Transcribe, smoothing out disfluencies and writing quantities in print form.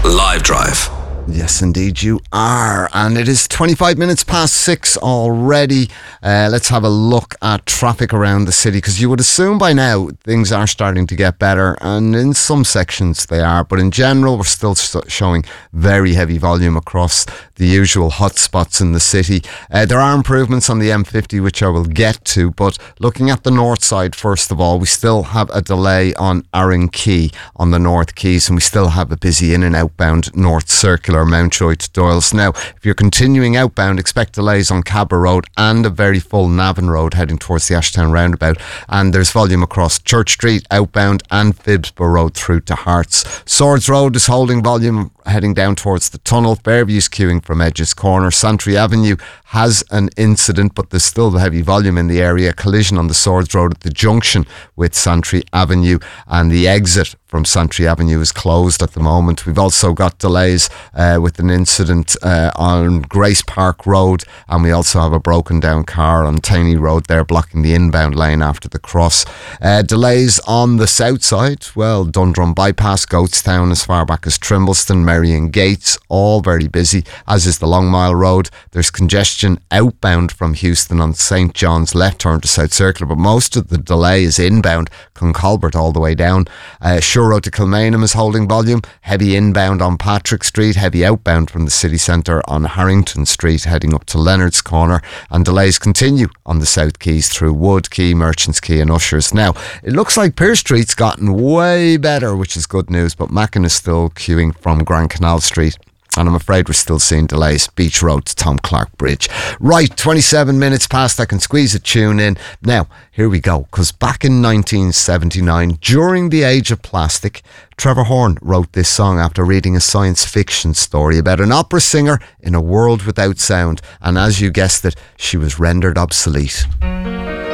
Live Drive. Yes, indeed you are. And it is 25 minutes past 6 already. Let's have a look at traffic around the city, because you would assume by now things are starting to get better, and in some sections they are, but in general we're still showing very heavy volume across the usual hotspots in the city. There are improvements on the M50, which I will get to, but looking at the north side first of all, we still have a delay on Arran Quay on the North Quays, and we still have a busy in and outbound North Circular Mountjoy to Doyles. Now, if you're continuing outbound, expect delays on Cabra Road and a very full Navan Road heading towards the Ashtown roundabout, and there's volume across Church Street outbound and Phibsborough Road through to Hearts. Swords Road is holding volume heading down towards the tunnel. Fairview's queuing from Edges Corner. Santry Avenue has an incident, but there's still heavy volume in the area. Collision on the Swords Road at the junction with Santry Avenue, and the exit from Santry Avenue is closed at the moment. We've also got delays with an incident on Grace Park Road, and we also have a broken down car on Taney Road there blocking the inbound lane after the cross. Delays on the south side, well, Dundrum Bypass, Goatstown as far back as Trimbleston, Merrion Gates, all very busy, as is the Long Mile Road. There's congestion outbound from Houston on St. John's left turn to South Circular, but most of the delay is inbound, Cloncolbert all the way down. Shore Road to Kilmainham is holding volume, heavy inbound on Patrick Street, heavy outbound from the city centre on Harrington Street heading up to Leonard's Corner, and delays continue on the South Quays through Wood Quay, Merchants Quay and Ushers. Now, it looks like Pearse Street's gotten way better, which is good news, but Mackin is still queuing from Grand Canal Street, and I'm afraid we're still seeing delays Beach Road to Tom Clark Bridge. Right, 27 minutes past, I can squeeze a tune in. Now, here we go, because back in 1979, during the age of plastic, Trevor Horn wrote this song after reading a science fiction story about an opera singer in a world without sound, and as you guessed it, she was rendered obsolete.